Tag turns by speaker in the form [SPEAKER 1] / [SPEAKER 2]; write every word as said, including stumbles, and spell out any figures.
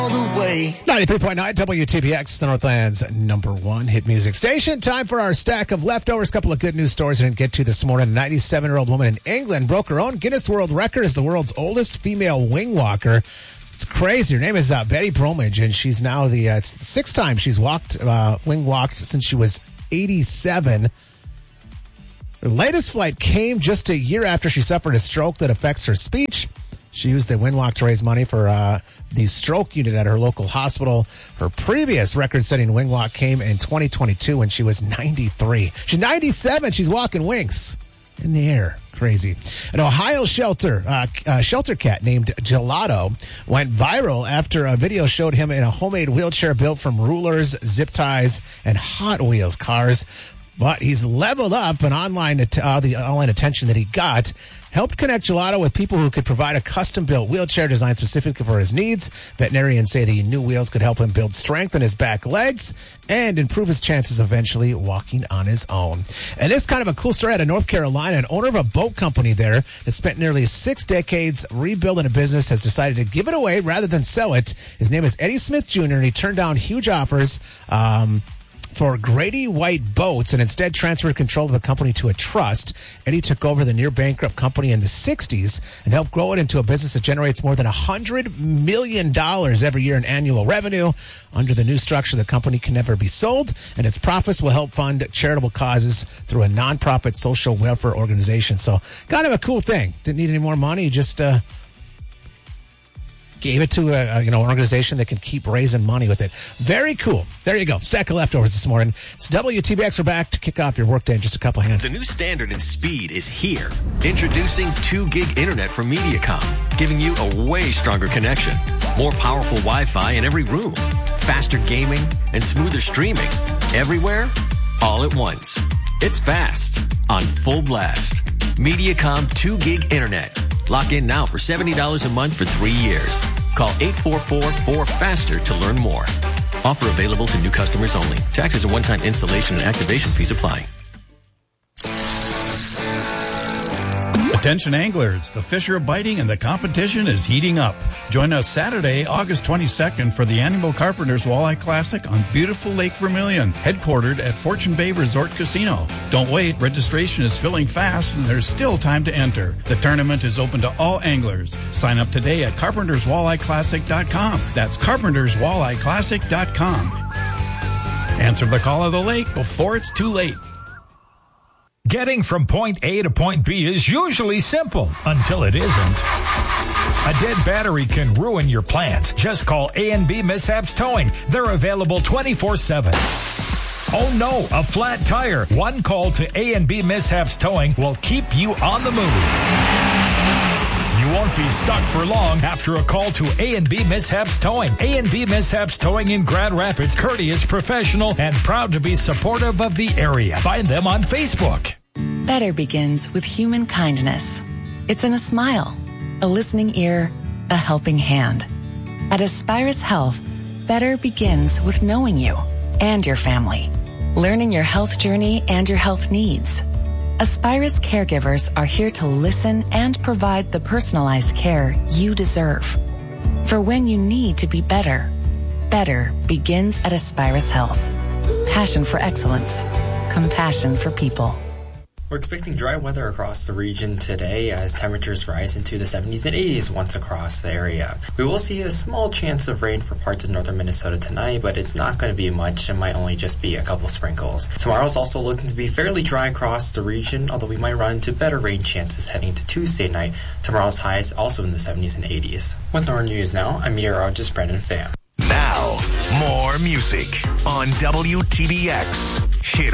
[SPEAKER 1] ninety-three point nine W T B X, the Northland's number one hit music station. Time for our stack of leftovers. A couple of good news stories I didn't get to this morning. A ninety-seven-year-old woman in England broke her own Guinness World Record as the world's oldest female wing walker. It's crazy. Her name is uh, Betty Bromwich, and she's now the, uh, it's the sixth time she's walked, uh, wing walked since she was eighty-seven. Her latest flight came just a year after she suffered a stroke that affects her speech. She used the wind walk to raise money for uh, the stroke unit at her local hospital. Her previous record-setting wing walk came in twenty twenty-two when she was ninety-three. She's ninety-seven. She's walking wings in the air. Crazy. An Ohio shelter uh, uh, shelter cat named Gelato went viral after a video showed him in a homemade wheelchair built from rulers, zip ties, and Hot Wheels cars. But he's leveled up, and online uh, the online attention that he got helped connect Gelato with people who could provide a custom-built wheelchair designed specifically for his needs. Veterinarians say the new wheels could help him build strength in his back legs and improve his chances of eventually walking on his own. And it's kind of a cool story out of North Carolina. An owner of a boat company there that spent nearly six decades rebuilding a business has decided to give it away rather than sell it. His name is Eddie Smith Junior, and he turned down huge offers um for Grady White Boats and instead transferred control of the company to a trust. Eddie took over the near-bankrupt company in the sixties and helped grow it into a business that generates more than one hundred million dollars every year in annual revenue. Under the new structure, the company can never be sold, and its profits will help fund charitable causes through a nonprofit social welfare organization. So kind of a cool thing. Didn't need any more money, just uh gave it to a, a you know organization that can keep raising money with it. Very cool. There you go. Stack of leftovers this morning. It's W T B X. We're back to kick off your workday in just a couple hands.
[SPEAKER 2] The new standard in speed is here. Introducing two gig internet from Mediacom, giving you a way stronger connection. More powerful Wi-Fi in every room. Faster gaming and smoother streaming. Everywhere, all at once. It's fast on full blast. Mediacom two gig internet. Lock in now for seventy dollars a month for three years. Call eight four four, four FASTER to learn more. Offer available to new customers only. Taxes and one-time installation and activation fees apply.
[SPEAKER 3] Attention anglers, the fish are biting and the competition is heating up. Join us Saturday, August twenty-second for the annual Carpenters Walleye Classic on beautiful Lake Vermilion, headquartered at Fortune Bay Resort Casino. Don't wait, registration is filling fast and there's still time to enter. The tournament is open to all anglers. Sign up today at carpenters walleye classic dot com. That's carpenters walleye classic dot com. Answer the call of the lake before it's too late.
[SPEAKER 4] Getting from point A to point B is usually simple until it isn't. A dead battery can ruin your plans. Just call A and B Mishaps Towing. They're available twenty-four seven. Oh no, a flat tire. One call to A and B Mishaps Towing will keep you on the move. You won't be stuck for long after a call to A and B Mishaps Towing. A and B Mishaps Towing in Grand Rapids, courteous, professional, and proud to be supportive of the area. Find them on Facebook.
[SPEAKER 5] Better begins with human kindness. It's in a smile, a listening ear, a helping hand. At Aspirus Health, better begins with knowing you and your family, learning your health journey and your health needs. Aspirus caregivers are here to listen and provide the personalized care you deserve. For when you need to be better, better begins at Aspirus Health. Passion for excellence, compassion for people.
[SPEAKER 6] We're expecting dry weather across the region today as temperatures rise into the seventies and eighties once across the area. We will see a small chance of rain for parts of northern Minnesota tonight, but it's not going to be much. It might only just be a couple sprinkles. Tomorrow's also looking to be fairly dry across the region, although we might run into better rain chances heading to Tuesday night. Tomorrow's highs also in the seventies and eighties. With Northern News Now, I'm meteorologist Brendan Pham.
[SPEAKER 7] Now, more music on W T B X. Hit